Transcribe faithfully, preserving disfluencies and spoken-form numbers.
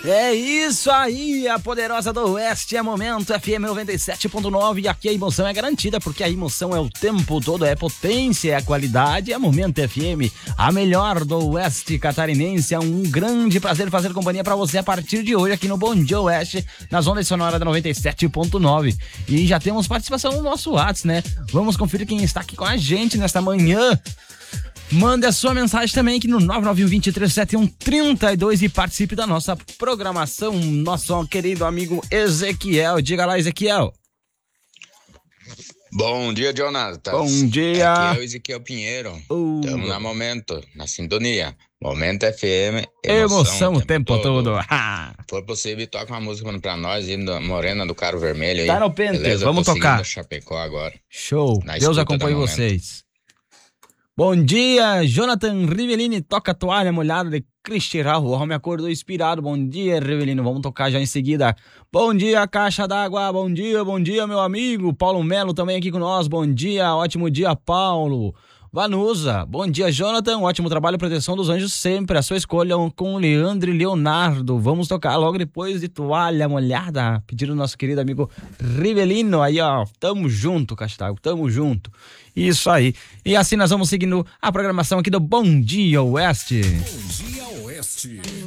É isso aí, a poderosa do Oeste é Momento F M noventa e sete ponto nove e aqui a emoção é garantida, porque a emoção é o tempo todo, é potência, é qualidade, é Momento F M, a melhor do Oeste catarinense. É um grande prazer fazer companhia pra você a partir de hoje aqui no Bom Dia Oeste, nas ondas sonoras da noventa e sete ponto nove. E já temos participação no nosso WhatsApp, né? Vamos conferir quem está aqui com a gente nesta manhã. Mande a sua mensagem também aqui no nove nove um, dois três sete um, três dois e participe da nossa programação. Nosso querido amigo Ezequiel. Diga lá, Ezequiel. Bom dia, Jonathan. Bom dia. Aqui é o Ezequiel Pinheiro. Estamos uh. na Momento, na sintonia. Momento F M, emoção, emoção o tempo, tempo todo. todo. Se for possível, toca uma música pra nós, indo Morena do Caro Vermelho. Aí. Tá no pente, beleza? Vamos tocar. Chapecó agora. Show. Deus acompanhe vocês. Bom dia, Jonathan Rivelini, toca a toalha molhada de Cristiano. O homem acordou inspirado. Bom dia, Rivelino, vamos tocar já em seguida. Bom dia, Caixa d'Água, bom dia, bom dia, meu amigo. Paulo Melo também aqui com nós, bom dia, ótimo dia, Paulo. Vanusa, bom dia, Jonathan, ótimo trabalho, proteção dos anjos sempre, a sua escolha com Leandro e Leonardo. Vamos tocar logo depois de Toalha Molhada, pedido do nosso querido amigo Rivelino. Aí, ó, tamo junto, Caixa d'Água, tamo junto. Isso aí. E assim nós vamos seguindo a programação aqui do Bom Dia Oeste. Bom Dia Oeste.